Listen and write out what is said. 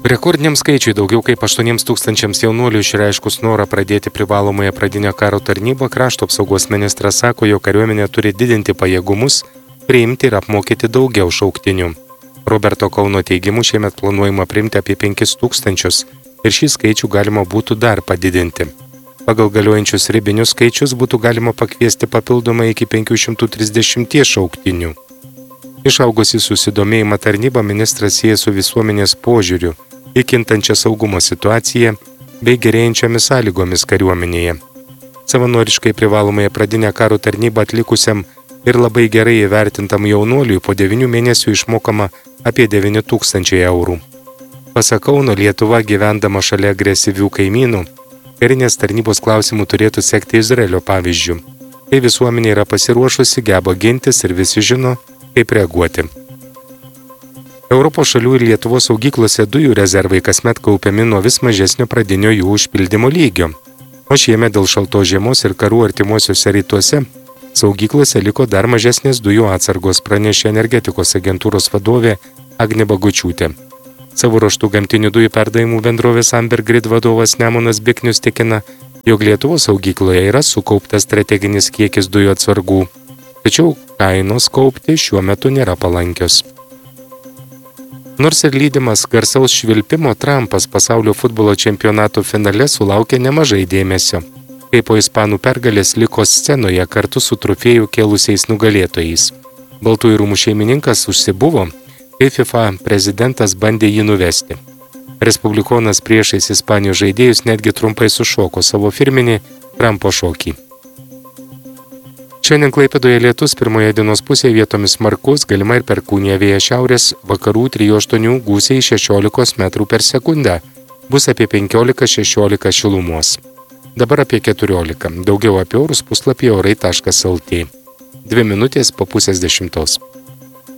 Rekordiniam skaičiui daugiau kaip 8 tūkstančiams jaunuolių išreiškus norą pradėti privalomąją pradinę karo tarnybą, krašto apsaugos ministras sako, jog kariuomenė turi didinti pajėgumus, priimti ir apmokyti daugiau šauktinių. Roberto Kauno teigimu šiemet planuojama priimti apie 5 tūkstančius ir šį skaičių galima būtų dar padidinti. Pagal galiojančius ribinius skaičius būtų galima pakviesti papildomai iki 530 šauktinių. Išaugusį susidomėjimą tarnybą ministras sieja su visuomenės požiūriu į kintančią saugumo situaciją bei gerėjančiomis sąlygomis kariuomenėje. Savanoriškai privalomąją pradinę karo tarnybą atlikusiam ir labai gerai įvertintam jaunuoliui po 9 mėnesių išmokama apie 9 tūkstančiai eurų. Pasak Kauno, Lietuva, gyvendama šalia agresyvių kaimynų, karinės tarnybos klausimų turėtų sekti Izraelio pavyzdžių. Kai visuomenė yra pasiruošusi, geba gintis ir visi žino, kaip reaguoti. Europos šalių ir Lietuvos saugyklose dujų rezervai kasmet kaupiami nuo vis mažesnio pradinio jų užpildymo lygio. O šiemet dėl šaltos žiemos ir karų artimuosiuose rytuose saugyklose liko dar mažesnės dujų atsargos, pranešė energetikos agentūros vadovė Agnė Bagučiūtė. Savo ruožtų gamtinių dujų perdavimų bendrovės Amber Grid vadovas Nemunas Biknius tikina, jog Lietuvos saugykloje yra sukauptas strateginis kiekis dujų atsargų, tačiau kainos kaupti šiuo metu nėra palankios. Nors ir lydimas garsaus švilpimo, Trumpas pasaulio futbolo čempionato finale sulaukė nemažai dėmesio, kai po ispanų pergalės liko scenoje kartu su trofėjų kėlusiais nugalėtojais. Baltųjų rūmų šeimininkas užsibuvo, kai FIFA prezidentas bandė jį nuvesti. Respublikonas priešais Ispanijos žaidėjus netgi trumpai sušoko savo firminį Trumpo šokį. Šiandien Klaipėdoje lietus, pirmoje dienos pusėje vietomis smarkus, galima ir perkūnija, vėjas šiaurės vakarų 3-8, gūsiai 16 metrų per sekundę. Bus apie 15-16 šilumos. Dabar apie 14. Daugiau apie orus puslapyje orai.lt. 2 minutės po 9:30.